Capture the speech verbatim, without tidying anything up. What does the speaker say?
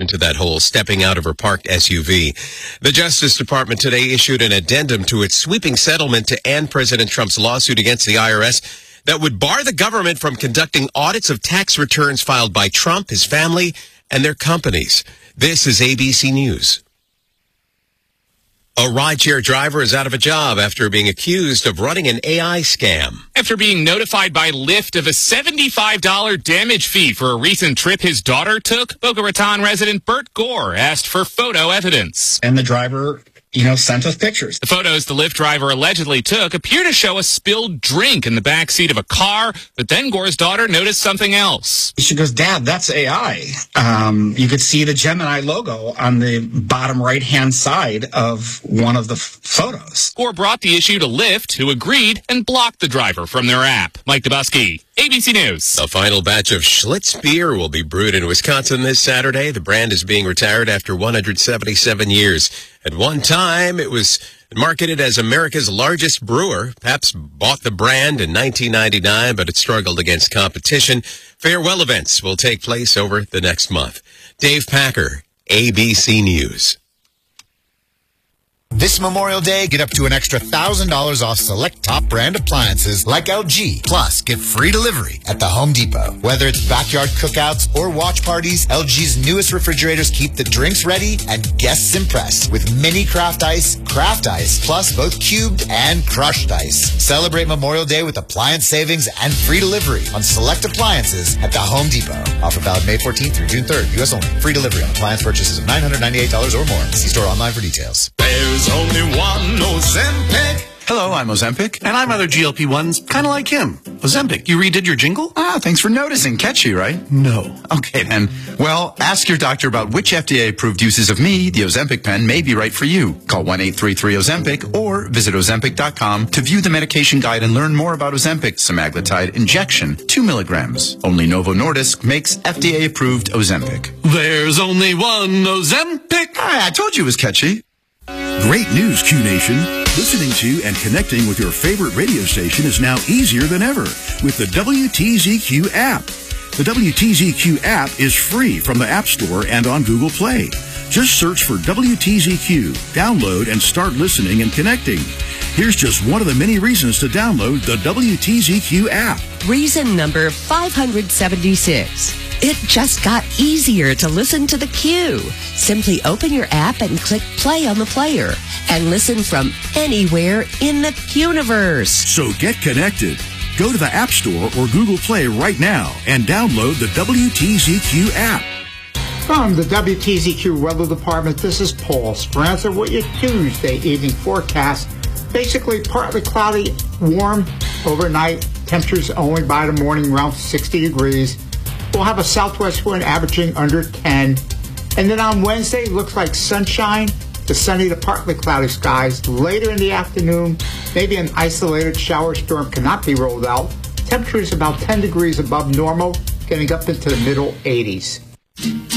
into that hole, stepping out of her parked S U V. The Justice Department today issued an addendum to its sweeping settlement to end President Trump's lawsuit against the I R S that would bar the government from conducting audits of tax returns filed by Trump, his family, and their companies. This is A B C News. A rideshare driver is out of a job after being accused of running an A I scam. After being notified by Lyft of a seventy-five dollars damage fee for a recent trip his daughter took, Boca Raton resident Bert Gore asked for photo evidence. And the driver, you know, sent us pictures. The photos the Lyft driver allegedly took appear to show a spilled drink in the back seat of a car, but then Gore's daughter noticed something else. She goes, "Dad, that's A I." Um, you could see the Gemini logo on the bottom right-hand side of one of the f- photos. Gore brought the issue to Lyft, who agreed and blocked the driver from their app. Mike Dubusky, A B C News. The final batch of Schlitz beer will be brewed in Wisconsin this Saturday. The brand is being retired after one hundred seventy-seven years. At one time, it was marketed as America's largest brewer. Pabst bought the brand in nineteen ninety-nine, but it struggled against competition. Farewell events will take place over the next month. Dave Packer, A B C News. This Memorial Day, get up to an extra one thousand dollars off select top brand appliances like L G. Plus, get free delivery at the Home Depot. Whether it's backyard cookouts or watch parties, L G's newest refrigerators keep the drinks ready and guests impressed with mini craft ice, craft ice, plus both cubed and crushed ice. Celebrate Memorial Day with appliance savings and free delivery on select appliances at the Home Depot. Offer valid May fourteenth through June third. U S only. Free delivery on appliance purchases of nine hundred ninety-eight dollars or more. See store online for details. There's only one Ozempic. Hello, I'm Ozempic, and I'm other G L P ones, kind of like him. Ozempic, you redid your jingle? Ah, thanks for noticing. Catchy, right? No. Okay, then. Well, ask your doctor about which F D A-approved uses of me, the Ozempic pen, may be right for you. Call one eight three three Ozempic or visit Ozempic dot com to view the medication guide and learn more about Ozempic semaglutide injection, two milligrams. Only Novo Nordisk makes F D A-approved Ozempic. There's only one Ozempic. Ah, I told you it was catchy. Great news, Q Nation. Listening to and connecting with your favorite radio station is now easier than ever with the W T Z Q app. The W T Z Q app is free from the App Store and on Google Play. Just search for W T Z Q, download, and start listening and connecting. Here's just one of the many reasons to download the W T Z Q app. Reason number five hundred seventy-six. It just got easier to listen to the Q. Simply open your app and click play on the player and listen from anywhere in the Quniverse. So get connected. Go to the App Store or Google Play right now and download the W T Z Q app. From the W T Z Q Weather Department, this is Paul Speranza with your Tuesday evening forecast. Basically partly cloudy, warm overnight. Temperatures only by the morning around sixty degrees. We'll have a southwest wind averaging under ten. And then on Wednesday, looks like sunshine to sunny to partly cloudy skies. Later in the afternoon, maybe an isolated shower storm cannot be rolled out. Temperatures about ten degrees above normal, getting up into the middle eighties.